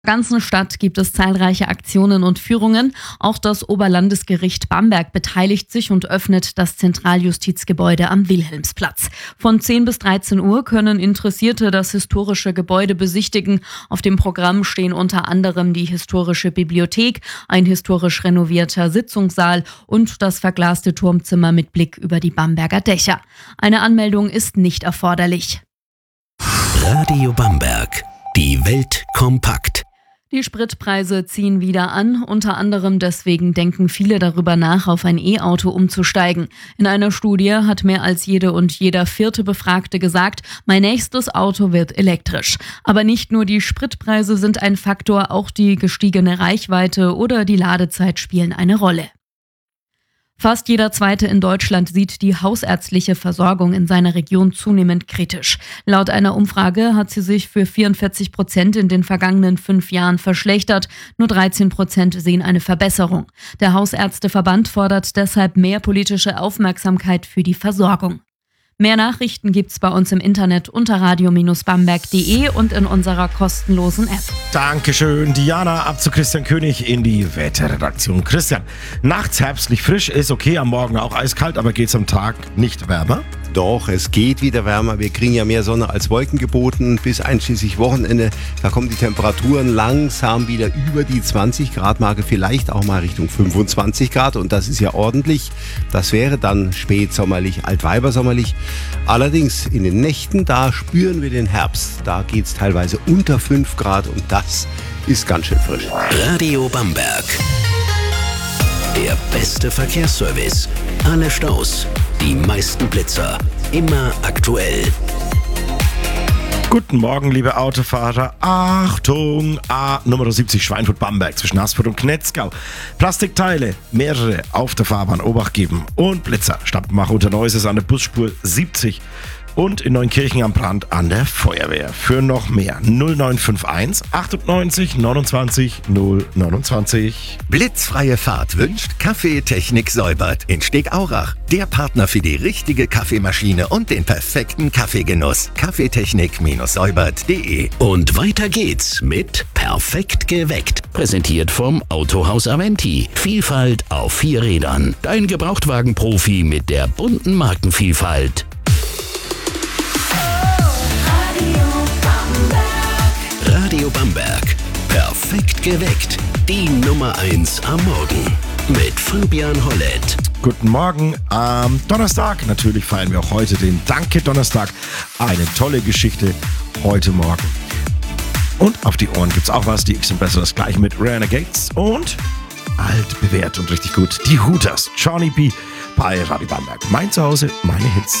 der ganzen Stadt gibt es zahlreiche Aktionen und Führungen. Auch das Oberlandesgericht Bamberg beteiligt sich und öffnet das Zentraljustizgebäude am Wilhelmsplatz. Von 10 bis 13 Uhr können Interessierte das historische Gebäude besichtigen. Auf dem Programm stehen unter anderem die historische Bibliothek, ein historisch renovierter Sitzungssaal und das verglaste Turmzimmer mit Blick über die Bamberger Dächer. Eine Anmeldung ist nicht erforderlich. Radio Bamberg. Die Welt kompakt. Die Spritpreise ziehen wieder an. Unter anderem deswegen denken viele darüber nach, auf ein E-Auto umzusteigen. In einer Studie hat mehr als jede und jeder vierte Befragte gesagt, mein nächstes Auto wird elektrisch. Aber nicht nur die Spritpreise sind ein Faktor, auch die gestiegene Reichweite oder die Ladezeit spielen eine Rolle. Fast jeder Zweite in Deutschland sieht die hausärztliche Versorgung in seiner Region zunehmend kritisch. Laut einer Umfrage hat sie sich für 44% in den vergangenen 5 Jahren verschlechtert. Nur 13% sehen eine Verbesserung. Der Hausärzteverband fordert deshalb mehr politische Aufmerksamkeit für die Versorgung. Mehr Nachrichten gibt's bei uns im Internet unter radio-bamberg.de und in unserer kostenlosen App. Dankeschön, Diana. Ab zu Christian König in die Wetterredaktion. Christian, nachts herbstlich frisch, ist okay, am Morgen auch eiskalt, aber geht's am Tag nicht wärmer? Doch, es geht wieder wärmer. Wir kriegen ja mehr Sonne als Wolken geboten. Bis einschließlich Wochenende, da kommen die Temperaturen langsam wieder über die 20 Grad Marke, vielleicht auch mal Richtung 25 Grad. Und das ist ja ordentlich. Das wäre dann spätsommerlich, altweibersommerlich. Allerdings in den Nächten, da spüren wir den Herbst. Da geht's teilweise unter 5 Grad und das ist ganz schön frisch. Radio Bamberg. Der beste Verkehrsservice. Alle Staus. Die meisten Blitzer. Immer aktuell. Guten Morgen, liebe Autofahrer. Achtung, Nummer 70 Schweinfurt-Bamberg zwischen Haßfurt und Knetzgau. Plastikteile, mehrere auf der Fahrbahn Obacht geben. Und Blitzer, Stappenbach unter Neuses an der Busspur 70. Und in Neunkirchen am Brand an der Feuerwehr. Für noch mehr 0951 98 29 029. Blitzfreie Fahrt wünscht Kaffeetechnik Säubert in Stegaurach. Der Partner für die richtige Kaffeemaschine und den perfekten Kaffeegenuss. Kaffeetechnik-säubert.de. Und weiter geht's mit Perfekt geweckt. Präsentiert vom Autohaus Aventi. Vielfalt auf 4 Rädern. Dein Gebrauchtwagen-Profi mit der bunten Markenvielfalt. Radio Bamberg. Perfekt geweckt. Die Nummer 1 am Morgen. Mit Fabian Hollett. Guten Morgen. Am Donnerstag, natürlich feiern wir auch heute den Danke-Donnerstag. Eine tolle Geschichte heute Morgen. Und auf die Ohren gibt's auch was. Die X sind besser, das gleiche mit Renegades. Und alt bewährt und richtig gut. Die Hooters. Johnny B. bei Radio Bamberg. Mein Zuhause, meine Hits.